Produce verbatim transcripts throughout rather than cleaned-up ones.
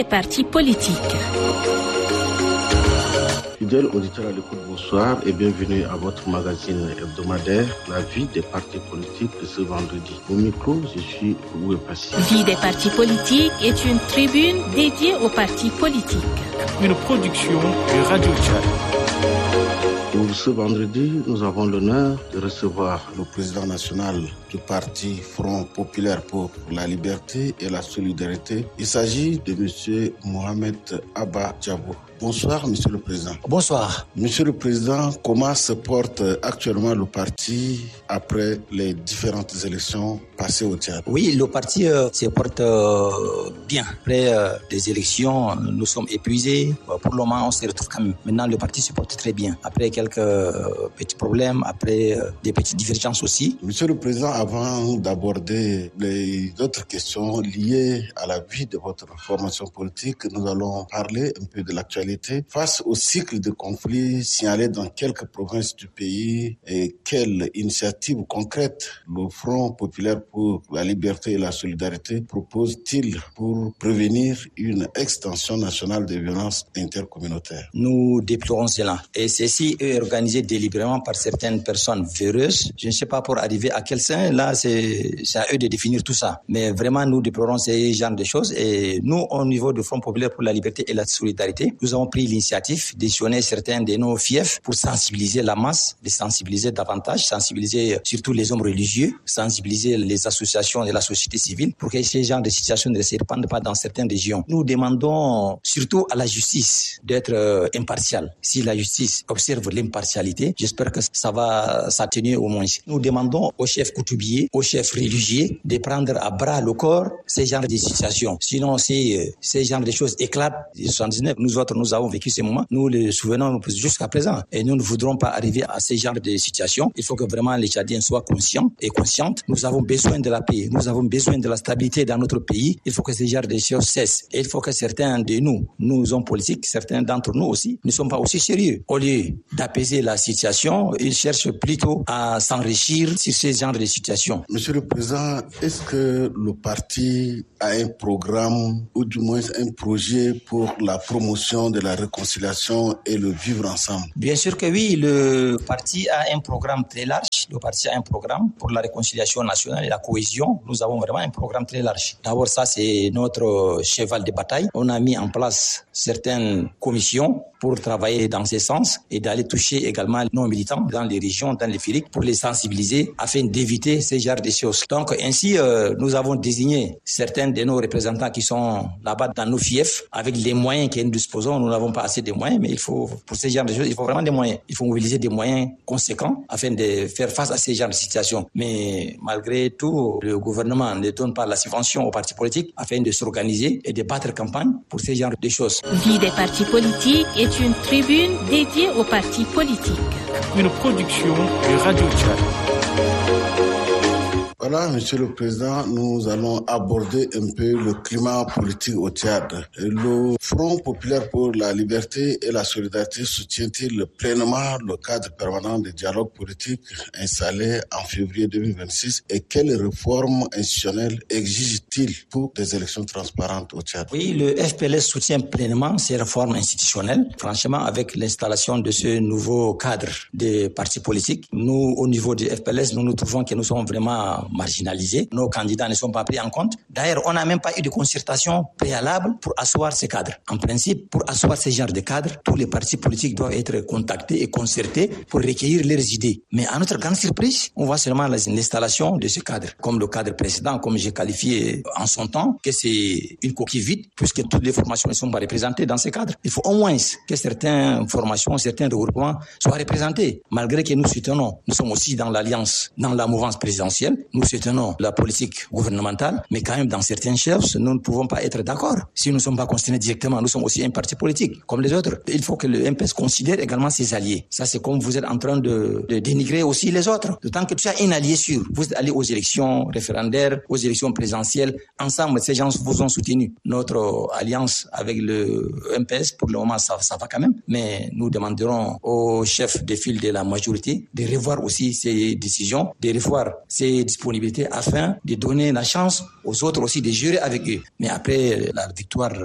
partis politiques. Fidèles auditeurs à l'écoute, bonsoir et bienvenue à votre magazine hebdomadaire La vie des partis politiques de ce vendredi. Au micro, je suis Loué Passy. Vie des partis politiques est une tribune dédiée aux partis politiques. Une production de Radio Tchad. Pour ce vendredi, nous avons l'honneur de recevoir le président national du parti Front Populaire pour la Liberté et la Solidarité. Il s'agit de M. Mohamed Abba Djabo. Bonsoir, Monsieur le Président. Bonsoir. Monsieur le Président, comment se porte actuellement le parti après les différentes élections passées au Tchad? Oui, le parti euh, se porte euh, bien. Après euh, les élections, nous sommes épuisés. Pour le moment, on se retrouve quand même. Maintenant, le parti se porte très bien. Après quelques euh, petits problèmes, après euh, des petites divergences aussi. Monsieur le Président, avant d'aborder les autres questions liées à la vie de votre formation politique, nous allons parler un peu de l'actualité. Face au cycle de conflits signalés dans quelques provinces du pays, et quelles initiatives concrètes le Front Populaire pour la Liberté et la Solidarité propose-t-il pour prévenir une extension nationale des violences intercommunautaires? Nous déplorons cela. Et ceci est organisé délibérément par certaines personnes véreuses. Je ne sais pas pour arriver à quel sein. Là, c'est, c'est à eux de définir tout ça. Mais vraiment, nous déplorons ces genres de choses. Et nous, au niveau du Front Populaire pour la Liberté et la Solidarité, nous avons pris l'initiative d'échelonner certains de nos fiefs pour sensibiliser la masse, de sensibiliser davantage, sensibiliser surtout les hommes religieux, sensibiliser les associations de la société civile pour que ces genres de situations ne se répandent pas dans certaines régions. Nous demandons surtout à la justice d'être euh, impartiale. Si la justice observe l'impartialité, j'espère que ça va s'atténuer au moins. Nous demandons aux chefs coutumiers, aux chefs religieux de prendre à bras le corps ces genres de situations. Sinon, si euh, ces genres de choses éclatent, soixante-dix-neuf, nous autres, nous avons vécu ces moments, nous les souvenons jusqu'à présent. Et nous ne voudrons pas arriver à ces genres de situations. Il faut que vraiment les Tchadiens soient conscients et conscientes. Nous avons besoin de la paix, nous avons besoin de la stabilité dans notre pays. Il faut que ces genres de choses cessent. Et il faut que certains de nous, nous hommes politiques, certains d'entre nous aussi, ne sont pas aussi sérieux. Au lieu d'apaiser la situation, ils cherchent plutôt à s'enrichir sur ces genres de situations. Monsieur le Président, est-ce que le parti a un programme ou du moins un projet pour la promotion de la réconciliation et le vivre ensemble? Bien sûr que oui, le parti a un programme très large. Le parti a un programme pour la réconciliation nationale et la cohésion. Nous avons vraiment un programme très large. D'abord, ça, c'est notre cheval de bataille. On a mis en place certaines commissions pour travailler dans ce sens et d'aller toucher également nos militants dans les régions, dans les filiques, pour les sensibiliser afin d'éviter ces genres de choses. Donc ainsi, euh, nous avons désigné certains de nos représentants qui sont là-bas dans nos fiefs avec les moyens que nous disposons. Nous n'avons pas assez de moyens, mais il faut, pour ces genres de choses, il faut vraiment des moyens. Il faut mobiliser des moyens conséquents afin de faire face à ces genres de situations. Mais malgré tout, le gouvernement ne donne pas la subvention aux partis politiques afin de s'organiser et de battre campagne pour ces genres de choses. Vie des partis politiques est une tribune dédiée aux partis politiques. Une production de Radio Tchad. Voilà, Monsieur le Président, nous allons aborder un peu le climat politique au Tchad. Le Front Populaire pour la Liberté et la Solidarité soutient-il pleinement le cadre permanent de dialogue politique installé en février deux mille vingt-six et quelles réformes institutionnelles exige-t-il pour des élections transparentes au Tchad? Oui, le F P L S soutient pleinement ces réformes institutionnelles. Franchement, avec l'installation de ce nouveau cadre des partis politiques, nous, au niveau du F P L S, nous nous trouvons que nous sommes vraiment marginalisés. Nos candidats ne sont pas pris en compte. D'ailleurs, on n'a même pas eu de concertation préalable pour asseoir ces cadres. En principe, pour asseoir ces genres de cadres, tous les partis politiques doivent être contactés et concertés pour recueillir leurs idées. Mais à notre grande surprise, on voit seulement l'installation de ce cadre. Comme le cadre précédent, comme j'ai qualifié en son temps, que c'est une coquille vide, puisque toutes les formations ne sont pas représentées dans ce cadre. Il faut au moins que certaines formations, certains regroupements soient représentés. Malgré que nous soutenons, nous sommes aussi dans l'alliance, dans la mouvance présidentielle, nous soutenons la politique gouvernementale, mais quand même dans certaines choses, nous ne pouvons pas être d'accord. Si nous ne sommes pas concernés directement, nous sommes aussi un parti politique, comme les autres. Il faut que le M P S considère également ses alliés. Ça, c'est comme vous êtes en train de, de dénigrer aussi les autres. D'autant que tu as un allié sûr. Vous êtes allé aux élections référendaires, aux élections présidentielles. Ensemble, ces gens vous ont soutenu. Notre alliance avec le M P S, pour le moment, ça, ça va quand même. Mais nous demanderons aux chefs de file de la majorité de revoir aussi ces décisions, de revoir ces disponibilités afin de donner la chance aux autres aussi de jurer avec eux. Mais après la victoire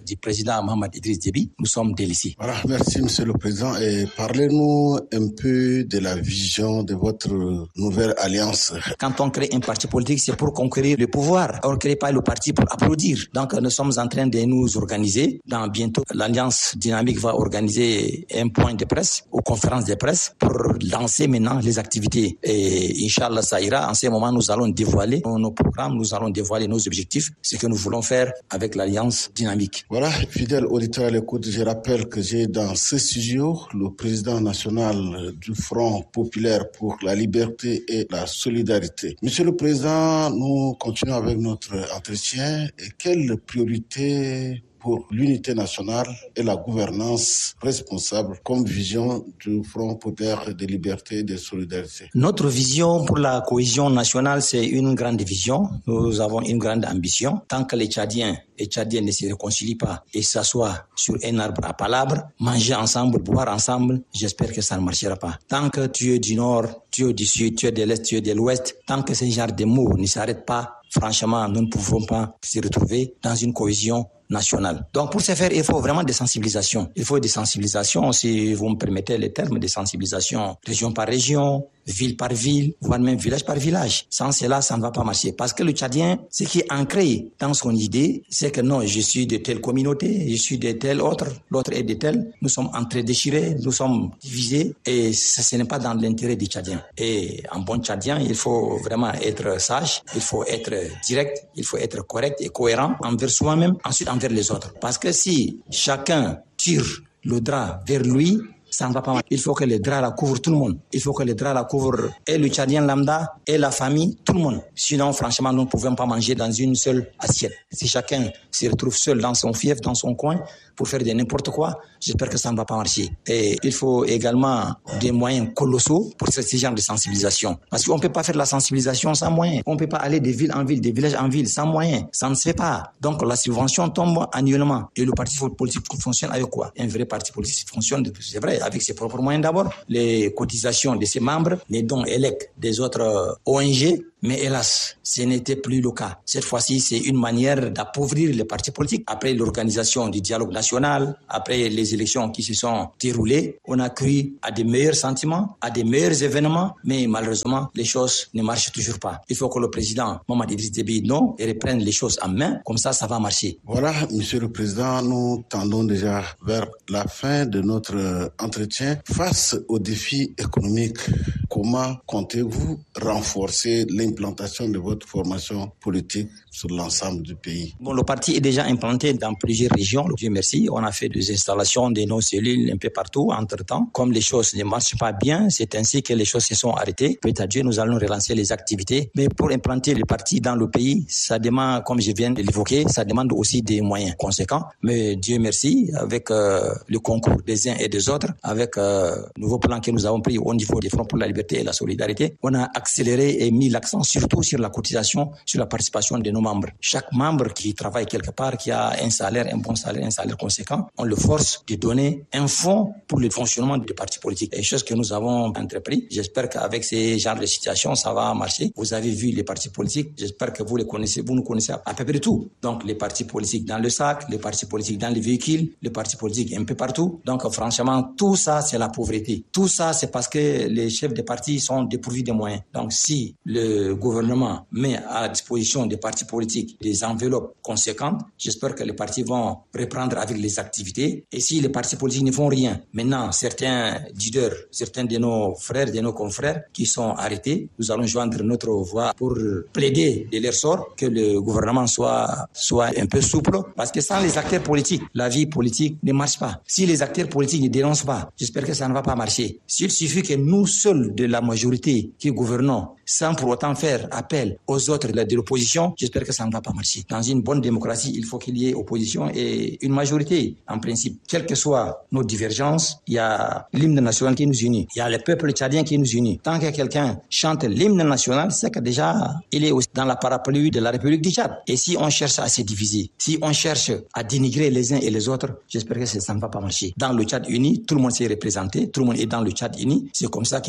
du président Mohamed Idriss Déby, nous sommes délaissés. Voilà, merci Monsieur le Président. Et parlez-nous un peu de la vision de votre nouvelle alliance. Quand on crée un parti politique, c'est pour conquérir le pouvoir. On ne crée pas le parti pour applaudir. Donc nous sommes en train de nous organiser. Dans bientôt, l'Alliance Dynamique va organiser un point de presse ou conférence de presse pour lancer maintenant les activités. Et Inch'Allah, ça ira. En ce moment, nous allons dévoiler nos programmes, nous allons dévoiler nos objectifs, ce que nous voulons faire avec l'Alliance Dynamique. Voilà, fidèle auditeur à l'écoute, je rappelle que j'ai dans ce studio le président national du Front populaire pour la liberté et la solidarité. Monsieur le Président, nous continuons avec notre entretien. Et quelle priorité pour l'unité nationale et la gouvernance responsable comme vision du Front populaire de liberté et de solidarité? Notre vision pour la cohésion nationale, c'est une grande vision. Nous avons une grande ambition. Tant que les Tchadiens et Tchadiens ne se réconcilient pas et s'assoient sur un arbre à palabres, manger ensemble, boire ensemble, j'espère que ça ne marchera pas. Tant que tu es du nord, tu es du sud, tu es de l'est, tu es de l'ouest, tant que ce genre de mots ne s'arrêtent pas, franchement, nous ne pouvons pas se retrouver dans une cohésion nationale. Donc pour ce faire, il faut vraiment des sensibilisations. Il faut des sensibilisations, si vous me permettez les termes, des sensibilisations région par région, ville par ville, voire même village par village. Sans cela, ça ne va pas marcher. Parce que le Tchadien, ce qui est ancré dans son idée, c'est que non, je suis de telle communauté, je suis de telle autre, l'autre est de telle. Nous sommes entre déchirés, nous sommes divisés et ça, ce n'est pas dans l'intérêt du Tchadien. Et en bon Tchadien, il faut vraiment être sage, il faut être direct, il faut être correct et cohérent envers soi-même, ensuite envers les autres. Parce que si chacun tire le drap vers lui, ça ne va pas. Il faut que le drap la couvre tout le monde. Il faut que le drap la couvre et le Tchadien lambda et la famille, tout le monde. Sinon, franchement, nous ne pouvons pas manger dans une seule assiette. Si chacun se retrouve seul dans son fief, dans son coin, pour faire de n'importe quoi, j'espère que ça ne va pas marcher. Et il faut également des moyens colossaux pour ce genre de sensibilisation. Parce qu'on ne peut pas faire la sensibilisation sans moyens. On ne peut pas aller de ville en ville, de village en ville sans moyens. Ça ne se fait pas. Donc la subvention tombe annuellement. Et le parti politique fonctionne avec quoi? Un vrai parti politique fonctionne, c'est vrai, avec ses propres moyens d'abord. Les cotisations de ses membres, les dons élects des autres O N G. Mais hélas, ce n'était plus le cas. Cette fois-ci, c'est une manière d'appauvrir les partis politiques. Après l'organisation du dialogue national, après les élections qui se sont déroulées, on a cru à des meilleurs sentiments, à des meilleurs événements, mais malheureusement, les choses ne marchent toujours pas. Il faut que le président Mohamed Idriss Déby non et reprenne les choses en main, comme ça, ça va marcher. Voilà, Monsieur le Président, nous tendons déjà vers la fin de notre entretien. Face aux défis économiques, comment comptez-vous renforcer l'implantation de votre formation politique sur l'ensemble du pays? Bon, le parti est déjà implanté dans plusieurs régions, Dieu merci. On a fait des installations de nos cellules un peu partout. Entre-temps, comme les choses ne marchent pas bien, c'est ainsi que les choses se sont arrêtées. Peut-être Dieu, nous allons relancer les activités. Mais pour implanter le parti dans le pays, ça demande, comme je viens de l'évoquer, ça demande aussi des moyens conséquents. Mais Dieu merci, avec euh, le concours des uns et des autres, avec euh, le nouveau plan que nous avons pris au niveau des Fronts pour la liberté et la solidarité, on a accéléré et mis l'accent surtout sur la cotisation, sur la participation de nos membres. Chaque membre qui travaille quelque part, qui a un salaire, un bon salaire, un salaire conséquent, on le force de donner un fonds pour le fonctionnement du parti politique. Et chose que nous avons entrepris. J'espère qu'avec ces genres de situations, ça va marcher. Vous avez vu les partis politiques. J'espère que vous les connaissez, vous nous connaissez à peu près tout. Donc, les partis politiques dans le sac, les partis politiques dans les véhicules, les partis politiques un peu partout. Donc, franchement, tout ça, c'est la pauvreté. Tout ça, c'est parce que les chefs des partis sont dépourvus de moyens. Donc, si le gouvernement met à la disposition des partis politiques des enveloppes conséquentes, j'espère que les partis vont reprendre avec les activités. Et si les partis politiques ne font rien, maintenant, certains leaders, certains de nos frères, de nos confrères qui sont arrêtés, nous allons joindre notre voix pour plaider de leur sort, que le gouvernement soit, soit un peu souple. Parce que sans les acteurs politiques, la vie politique ne marche pas. Si les acteurs politiques ne dénoncent pas, j'espère que ça ne va pas marcher. S'il suffit que nous seuls de la majorité qui gouvernons, sans pour autant faire appel aux autres de l'opposition, j'espère que ça ne va pas marcher. Dans une bonne démocratie, il faut qu'il y ait opposition et une majorité, en principe. Quelles que soient nos divergences, il y a l'hymne national qui nous unit. Il y a le peuple tchadien qui nous unit. Tant que quelqu'un chante l'hymne national, c'est que déjà, il est aussi dans la parapluie de la République du Tchad. Et si on cherche à se diviser, si on cherche à dénigrer les uns et les autres, j'espère que ça ne va pas marcher. Dans le Tchad uni, tout le monde s'est représenté, tout le monde est dans le Tchad uni. C'est comme ça que nous sommes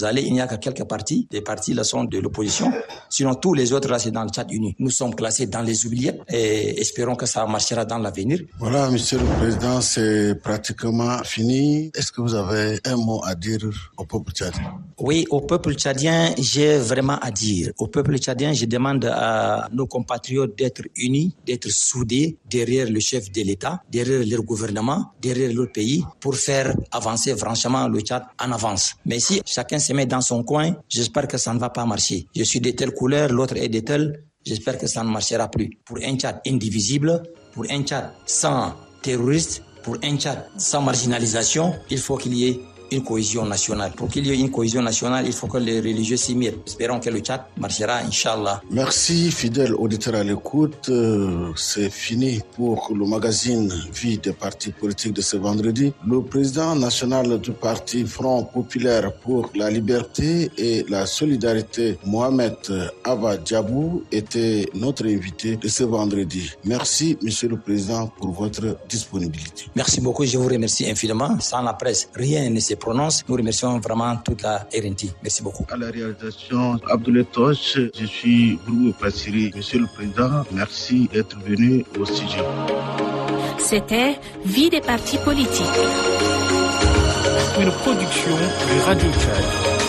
allez, il n'y a que quelques partis. Les partis là sont de l'opposition. Sinon, tous les autres là, c'est dans le Tchad uni. Nous sommes classés dans les oubliettes et espérons que ça marchera dans l'avenir. Voilà, Monsieur le Président, c'est pratiquement fini. Est-ce que vous avez un mot à dire au peuple tchadien? Oui, au peuple tchadien, j'ai vraiment à dire. Au peuple tchadien, je demande à nos compatriotes d'être unis, d'être soudés derrière le chef de l'État, derrière leur gouvernement, derrière leur pays, pour faire avancer franchement le Tchad en avance. Mais si chacun se met dans son coin, j'espère que ça ne va pas marcher. Je suis de telle couleur, l'autre est de telle, j'espère que ça ne marchera plus. Pour un Tchad indivisible, pour un Tchad sans terroristes, pour un Tchad sans marginalisation, il faut qu'il y ait une cohésion nationale. Pour qu'il y ait une cohésion nationale, il faut que les religieux s'y mettent. Espérons que le Tchad marchera, Inch'Allah. Merci, fidèles auditeurs à l'écoute. Euh, c'est fini pour le magazine Vie des partis politiques de ce vendredi. Le président national du parti Front Populaire pour la Liberté et la Solidarité, Mohamed Abba Diabou, était notre invité de ce vendredi. Merci, Monsieur le Président, pour votre disponibilité. Merci beaucoup, je vous remercie infiniment. Sans la presse, rien ne se prononce. Nous remercions vraiment toute la R N T. Merci beaucoup. À la réalisation, Abdoulaye Toch, je suis Bourou Passiri. Monsieur le Président, merci d'être venu au studio. C'était Vie des partis politiques. Une production de Radio Tchad.